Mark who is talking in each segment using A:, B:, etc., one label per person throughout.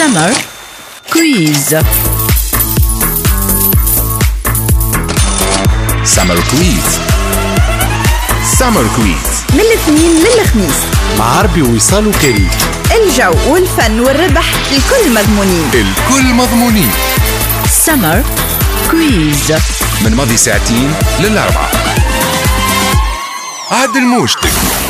A: Summer Quiz.
B: Summer Quiz. Summer Quiz
C: من الاثنين للخميس
D: مع عربي ووصال وكريم.
C: الجو والفن والربح الكل مضمونين.
B: الكل مضمونين.
A: Summer Quiz
B: من ماضي ساعتين للأربعة. عد الموشتك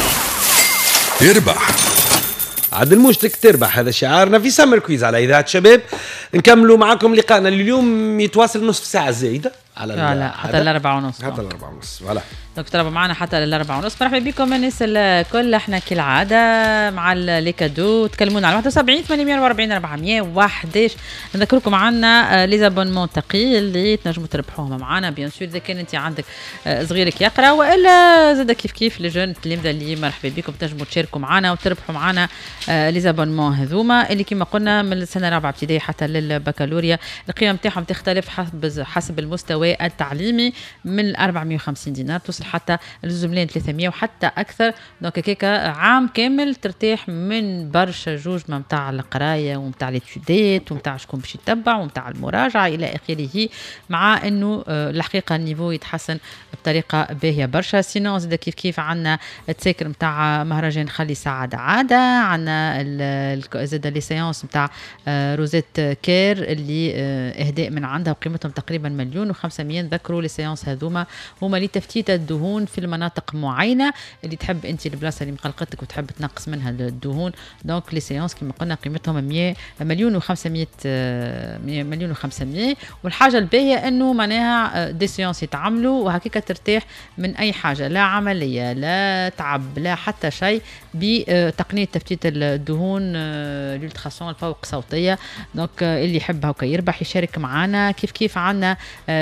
B: يربح.
D: عدل موجتك تربح، هذا شعارنا في سمر كويز على إذاعة شباب. نكملوا معكم لقاءنا اليوم يتواصل نصف ساعة زايدة على
E: لا حتى الأربعة ونص.
D: حتى الأربعة ونص فوالا.
E: دونك تربوا معنا حتى الأربعة ونص. مرحبا بكم الناس الكل. احنا كالعادة مع ليكادو تكلمونا على 71 840 411. نذكركم عنا لي زابونمون تقي اللي تنجموا تربحوهم معنا بيان سور اذا كان انت عندك صغيرك يقرا، والا زاد كيف لجون التلامذه اللي مرحبا بكم تنجموا تشاركوا معنا وتربحوا معنا لي زابونمون هذوما اللي كما قلنا من السنه الرابعه ابتدائي حتى للبكالوريا. القيمه نتاعهم تختلف حسب المستوى التعليمي من 450 دينار توصل حتى الزملين 300 وحتى اكثر. دونك هكاك عام كامل ترتاح من برشا جوجمه نتاع القرايه ونتاع ليتوديت ونتاع شكون باش يتبع ونتاع المراجعه الى اخره، مع انه الحقيقه النيفو يتحسن بطريقه باهيه برشا. سينو زاد كيف عندنا التساكر نتاع مهرجان خلي سعاده عاده، عندنا زاد لي سيونس نتاع روزيت كير اللي اهداء من عندها وقيمتهم تقريبا 1,500,000. ذكروا لي سيونس هذوما هما لتفتيت الدهون في المناطق معينه اللي تحب انت البلاصه اللي مقلقتك وتحب تنقص منها الدهون. دونك لي سيونس كما قلنا قيمتهم 1,500,000. والحاجه الباهيه انه معناها دي سيونس يتعملوا وهكاك ترتاح من اي حاجه، لا عمليه لا تعب لا حتى شيء، بتقنيه تفتيت الدهون للتخصص الفوق صوتيه. دونك اللي يحب هكا يربح يشارك معنا. كيف عندنا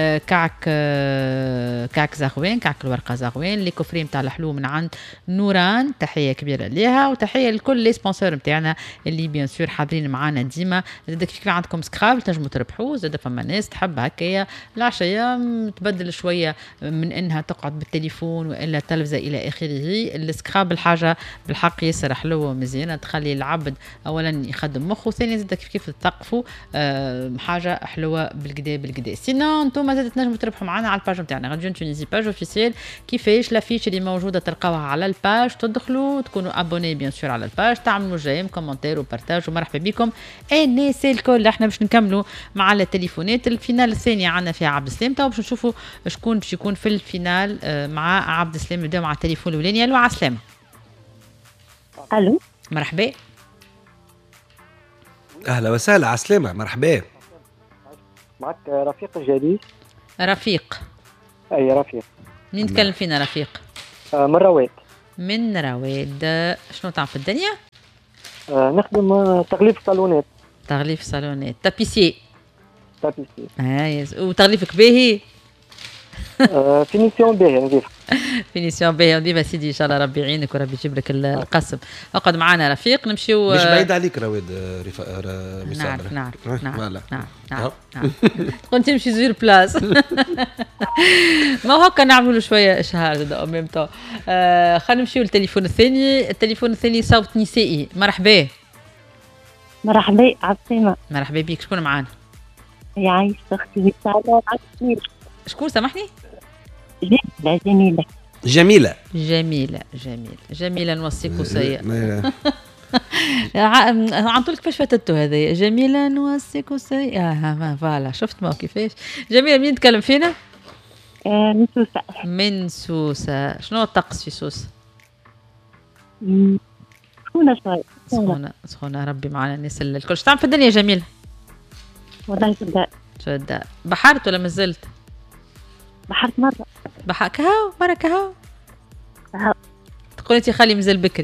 E: كعك زغوين، كعك الورقه زغوين، لي كوفري نتاع الحلو من عند نوران، تحيه كبيره ليها وتحيه لكل لي سبونسور نتاعنا اللي بيان سور حاضرين معنا ديما. زاد كيف عندكم سكرابل تنجموا تربحوا. زاد فما ناس تحب هكايا العشيه تبدل شويه من انها تقعد بالتليفون والا تلفزه الى اخره. السكرابل حاجه بالحق ياسر حلوه ومزيانه تخلي العبد اولا يخدم مخه، ثانيا زاد كيف تثقفوا حاجه حلوه بالكدا. سينو انتم زاد تنجموا تربحوا معنا على الباج نتاعنا راديو تونيزي باج اوفيسيال. كيفاش لافيش اللي موجوده تلقاوها على الباج، تدخلوا تكونوا ابوني بيان سور على الباج، تعملوا جيم كومنتير وبارتاج ومرحبا بكم الناس الكل. احنا باش نكملوا مع التليفونات. الفينال الثاني عندنا فيها عبد السلام، تو باش نشوفوا شكون باش يكون في الفينال مع عبد السلام. نبداو مع التليفون الاولاني. الو عسلامه.
F: الو
E: مرحبا.
D: اهلا وسهلا عسلامه مرحبا.
F: معك رفيق الجديد.
E: رفيق.
F: اي رفيق.
E: منين نتكلم فينا رفيق؟
F: من رواد.
E: من رواد. شنو تعمل في الدنيا؟
F: نخدم تغليف صالونات.
E: تغليف صالونات. تابيسي.
F: تابيسي.
E: وتغليفك باهي؟
F: فينيسيون باهي نضيف.
E: فينيسيون باهي نضيف سيدي. ان شاء الله ربي يعينك وربي يجيب لك القسم. اقعد معنا رفيق نمشيو.
D: مش بعيد عليك رواد
E: نعم. كنت تمشي زوير بلاس. ما هو هكا نعملوا شويه اشهار زاد او ميم تو. خلينا نمشيو للتليفون الثاني. التليفون الثاني صوت نسائي. مرحبا.
G: مرحبا عسلامة.
E: مرحبا بيك. شكون معانا؟
G: يعيش اختي سعادة.
E: شكون سامحني؟ جميلة نوصيك وصية. عن طول كيفاش فاتته هذه جميلة نوصيك وصية. فوالا شفت ما كيفاش. جميلة منين نتكلم فينا؟ من سوسة. شنو الطقس في سوسة؟
G: سخونة شوي.
E: سخونة. ربي معنا الناس الكل. شو تعمل في الدنيا جميلة؟
G: والله في
E: الدار. بحرت ولا مازلت؟
G: بحرت مرة.
E: كهو مرة كهو. تقولي انتي خالي مازال بكري.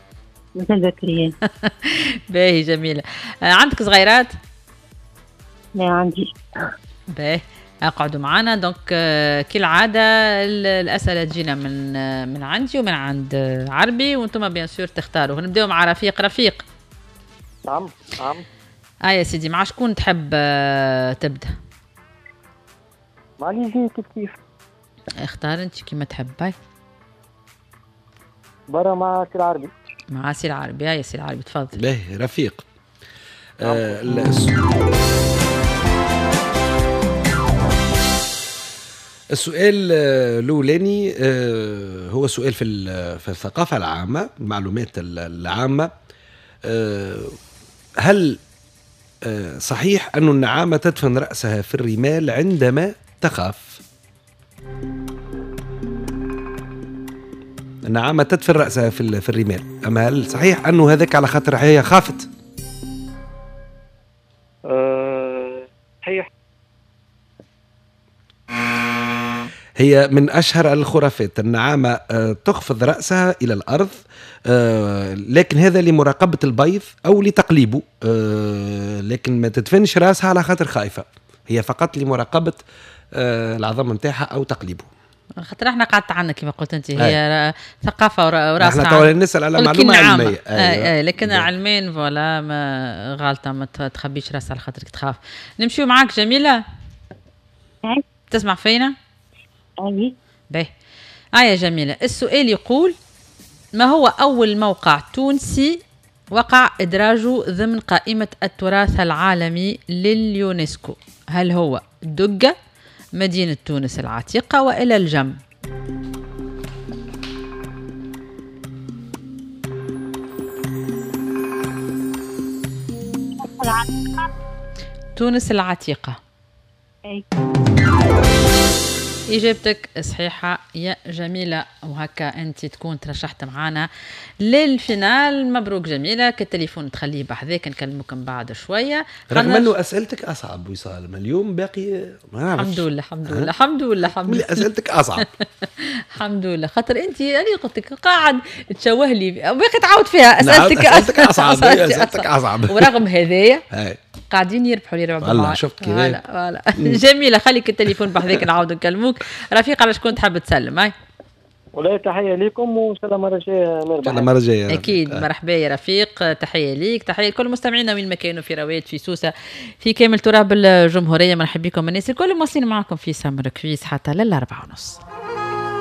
E: باهي جميلة. عندك صغيرات؟
G: لا عندي.
E: باهي اقعدوا معنا. دونك كالعادة الأسئلة تجينا من عندي ومن عند عربي وانتم بيان سور تختاروا. نبداو مع رفيق.
F: نعم.
E: يا سيدي مع شكون تحب تبدا؟
F: مع اللي يجي كيف
E: اختار انت كيما تحب. باي
F: برا مع سي العربي.
E: مع سي العربي. يا سي العربي تفضل.
D: باهي رفيق. السؤال الأولاني هو سؤال في الثقافة العامة، المعلومات العامة. هل صحيح أن النعامة تدفن رأسها في الرمال عندما تخاف؟ النعامة تدفن رأسها في الرمال، أما هل صحيح أنه هذاك على خاطر هي خافت؟
F: صحيح.
D: هي من أشهر الخرافات. النعامة تخفض رأسها إلى الأرض، لكن هذا لمراقبة البيض أو لتقليبه، لكن ما تدفنش رأسها على خاطر خايفة، هي فقط لمراقبة العظام متاعها أو تقليبه.
E: خاطر احنا قعدت عنا كما قلت انت، هي ثقافه وراسها.
D: احنا طبعا نسال على معلومه علميه.
E: لكن علمين فوالا ما غالطه، ما تخبيش راسها على خاطرك تخاف. نمشيو معاك جميله. تسمع فينا؟
G: اي
E: باهي. يا جميله، السؤال يقول: ما هو اول موقع تونسي وقع ادراجه ضمن قائمه التراث العالمي لليونسكو؟ هل هو دقه، مدينة تونس العتيقة، وإلى الجم؟ تونس العتيقة.
G: أي.
E: إجابتك صحيحة يا جميلة، وهكا أنت تكون ترشحت معنا للفينال. مبروك جميلة. كالتليفون تخليه بحذاك، نكلمكم بعد شوية.
D: رغم أنه أسئلتك أصعب وصال اليوم باقي ما نعرفش.
E: الحمد لله الحمد لله الحمد لله الحمد لله.
D: أسئلتك أصعب.
E: الحمد لله، خاطر أنت أنا قلت لك قاعد تشوه لي باقي تعاود فيها. أسئلتك
D: أصعب. أسئلتك أصعب.
E: ورغم هذايا قاعدين يربحوا لي ربع.
D: والله شفت كذا.
E: فوالا جميلة. خليك التليفون بحذاك نعاود نكلموك. رفيق، على شكون تحب تسلم؟ هاي
F: ولا تحية لكم وإن شاء الله مرة جاية نربح.
D: مرة جاية
E: أكيد. مرحبا يا رفيق، تحية ليك، تحية لكل مستمعينا وين ما كانوا، في رواد، في سوسة، في كامل تراب الجمهورية. مرحبا بكم الناس الكل، مواصلين معكم في سمر كويس حتى لل4:30.